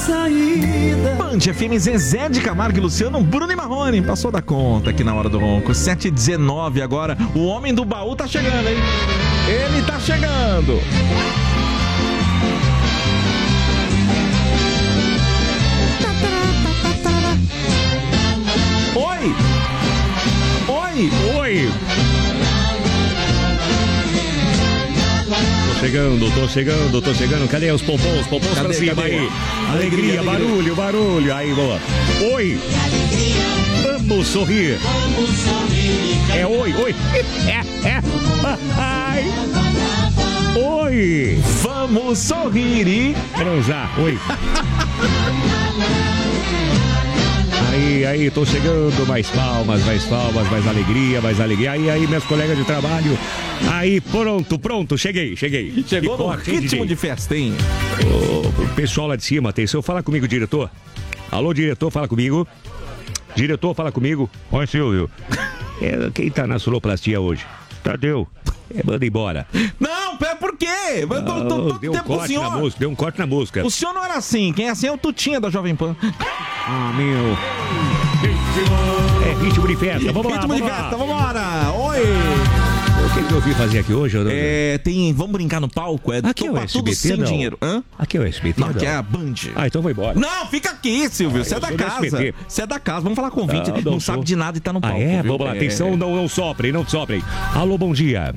saída. Band FM, Zezé de Camargo e Luciano, Bruno e Marrone. Passou da conta aqui na Hora do Ronco. 7h19 agora. O homem do baú tá chegando, hein? Ele tá chegando. Oi! Oi! Oi! Tô chegando. Cadê os pompons? Pompons pra cima aí. Alegria, barulho. Aí, boa. Oi! Vamos sorrir. É oi. Ai. Oi! Vamos sorrir e transar. Oi! Aí, tô chegando, mais palmas, mais alegria. Aí, meus colegas de trabalho. Aí, pronto, cheguei. Chegou no ritmo de festa, hein? O pessoal lá de cima, atenção, fala comigo, diretor. Alô, diretor, fala comigo. Diretor, fala comigo. Oi, Silvio. Quem tá na sonoplastia hoje? Tadeu. Manda embora. Não, por quê? Eu tô deu um corte na música. O senhor não era assim. Quem é assim é o Tutinha da Jovem Pan. Ah, meu. É ritmo de festa. Vamos lá. Vambora. Oi. O que eu vim fazer aqui hoje? Vamos brincar no palco? Aqui é o SBT, tudo sem não. dinheiro. Hã? Aqui é o SBT, não. Aqui é a Band. Então vai embora. Não, fica aqui, Silvio. Você é da casa. Você é da casa. Vamos falar com o ouvinte. Não sabe de nada e tá no palco. Vamos lá. Atenção, não soprem. Alô, bom dia.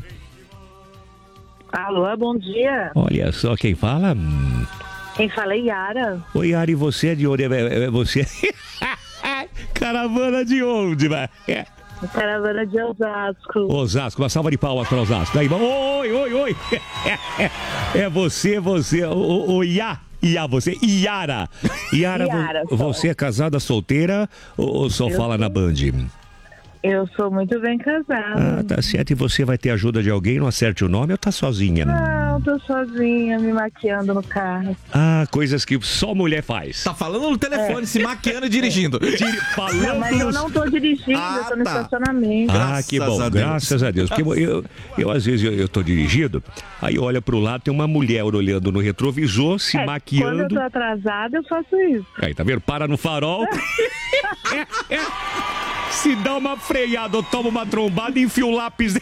Alô, bom dia. Olha só quem fala. Quem fala é Yara. Oi, Yara, e você é de onde? Você Caravana de onde, vai? Caravana de Osasco. Osasco, uma salva de palmas para Osasco. Daí, oi. É você. Você, Yara. Yara, você é casada, solteira ou só fala na Band? Eu sou muito bem casada. Tá certo. E você vai ter ajuda de alguém? Não acerte o nome ou tá sozinha? Não, tô sozinha, me maquiando no carro. Coisas que só mulher faz. Tá falando no telefone, se maquiando e dirigindo. Mas eu não tô dirigindo, eu tô no estacionamento. Que bom, graças a Deus. Porque eu às vezes, eu tô dirigindo, aí eu olho pro lado, tem uma mulher olhando no retrovisor, se maquiando. Quando eu tô atrasada, eu faço isso. Aí, tá vendo? Para no farol. Se dá uma freada ou toma uma trombada e enfia o lápis.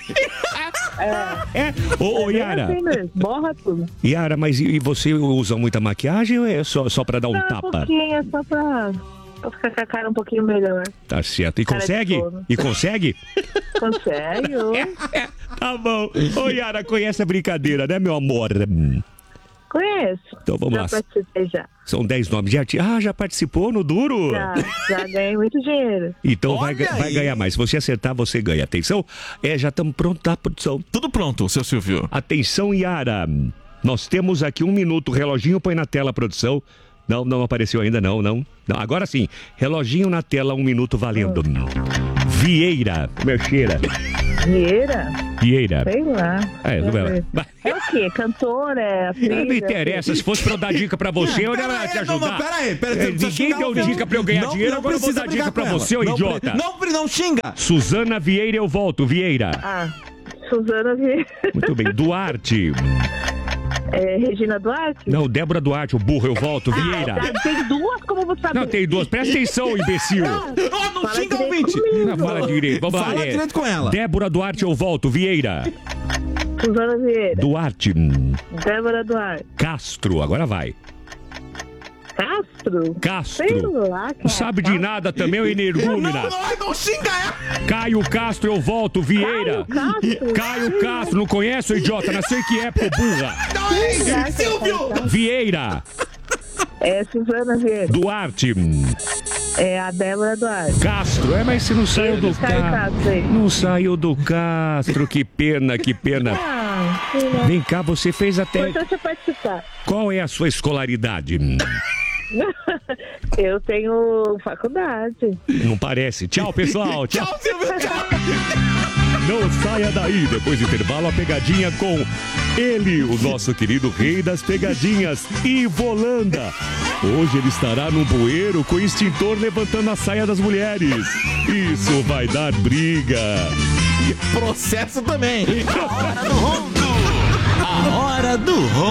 Ô, Yara. Assim, borra tudo. Yara, mas e você usa muita maquiagem ou é só pra dar um tapa? Um pouquinho, é só pra ficar com a cara um pouquinho melhor. Tá certo. E consegue? Consegue? Consegue. Tá bom. Ô, Yara, conhece a brincadeira, né, meu amor? Conheço. Então vamos lá. Já participei já. São 10 nomes de artistas. Já participou no Duro? Já ganhei muito dinheiro. Então vai ganhar mais. Se você acertar, você ganha. Atenção. Já estamos prontos, tá, produção? Tudo pronto, seu Silvio. Atenção, Yara. Nós temos aqui 1 minuto. Reloginho põe na tela, produção. Não apareceu ainda, não. Agora sim. Reloginho na tela, 1 minuto valendo. Vieira. Mexeira. Vieira. Sei lá. É o quê? Cantora? Não me interessa. Se fosse pra eu dar dica pra você, eu ia te ajudar. Peraí. Ninguém deu dica pra eu ganhar dinheiro, agora eu vou dar dica pra você, ô idiota. Não xinga. Suzana Vieira, eu volto. Vieira. Suzana Vieira. Muito bem. Duarte. Regina Duarte? Não, Débora Duarte, o burro, eu volto. Vieira. Tem duas, como você sabe? Não, tem duas. Presta atenção, imbecil. Não xinga o ouvinte. Não, fala direito. Vamos lá. Fala direito com ela. Débora Duarte, eu volto. Vieira. Suzana Vieira. Duarte. Débora Duarte. Castro, agora vai. Castro? Sei lá, não sabe de nada também, o energúmena. Não xinga ela. Caio Castro, eu volto. Vieira. Caio Castro, não conhece, o idiota? Nasceu em que época, burra? Silvio. Vieira. Suzana Vieira. Duarte. A Débora Duarte. Castro, mas você não saiu do Castro. Não saiu do Castro, que pena. Vem cá, você fez até... Deixa participar. Qual é a sua escolaridade? Eu tenho faculdade. Não parece. Tchau, pessoal. Tchau, Silvio. Tchau. Não saia daí. Depois do intervalo, a pegadinha com ele, o nosso querido rei das pegadinhas, Ivo Holanda. Hoje ele estará no bueiro com o extintor levantando a saia das mulheres. Isso vai dar briga. Processo também. A hora do ronco.